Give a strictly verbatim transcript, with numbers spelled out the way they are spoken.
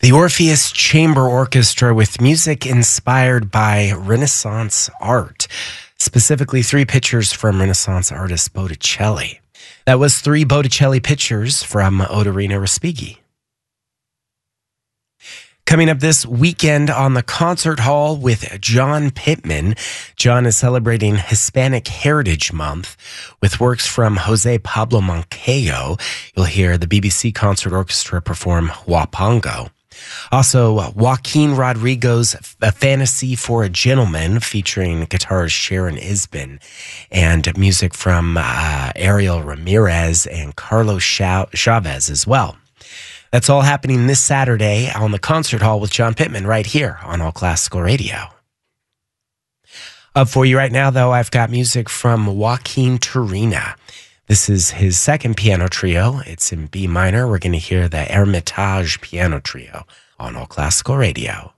The Orpheus Chamber Orchestra with music inspired by Renaissance art, specifically three pictures from Renaissance artist Botticelli. That was three Botticelli pictures from Otorino Respighi. Coming up this weekend on the Concert Hall with John Pittman. John is celebrating Hispanic Heritage Month with works from Jose Pablo Moncayo. You'll hear the B B C Concert Orchestra perform Huapango. Also, Joaquin Rodrigo's A Fantasy for a Gentleman, featuring guitarist Sharon Isbin, and music from uh, Ariel Ramirez and Carlos Chavez as well. That's all happening this Saturday on the Concert Hall with John Pittman right here on All Classical Radio. Up for you right now, though, I've got music from Joaquin Turina. This is his second piano trio. It's in B minor. We're going to hear the Hermitage Piano Trio on All Classical Radio.